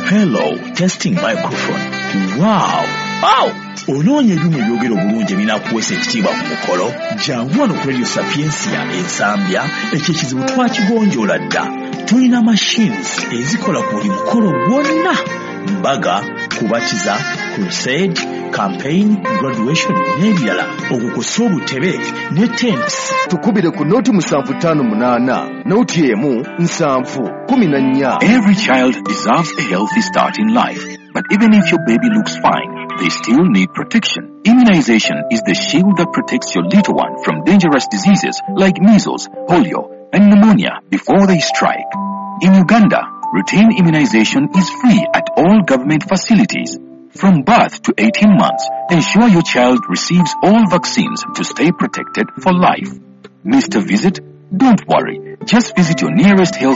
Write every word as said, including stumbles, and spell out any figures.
Hello, testing microphone. Wow! Wow! Onoonya ebyuma ebyogera obulungi ebinakuweesa ekitiibwa ku mukolo. Jangu wano ku Radio Sapiensia ensambya, ekyo ekizibu twakigonjoola dda. Tulina machines ezikola ku buli mukolo gwonna. Mbaga, kubatiza, crusade, campaign, graduation n'ebirala. Okukusa obutebe ne tents. Tukubire ku noti musanvu ttaano munaana, noti emu nsanvu kumi na nnya. Every child deserves a healthy start in life. But even if your baby looks fine, they still need protection. Immunization is the shield that protects your little one from dangerous diseases like measles, polio, and pneumonia before they strike. In Uganda, routine immunization is free at all government facilities. From birth to eighteen months, ensure your child receives all vaccines to stay protected for life. Mister Visit, don't worry. Just visit your nearest health